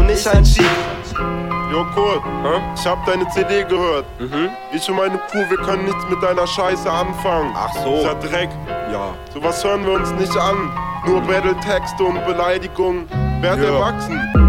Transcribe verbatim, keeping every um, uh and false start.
nicht ein Cheat. Jo Kurt, Hä? ich hab deine C D gehört. Mhm. Ich und meine Crew, wir können nichts mit deiner Scheiße anfangen. Ach so. Dieser Dreck. Ja. Sowas hören wir uns nicht an. Nur Battle-Texte und Beleidigungen. Wer hat Ja. erwachsen?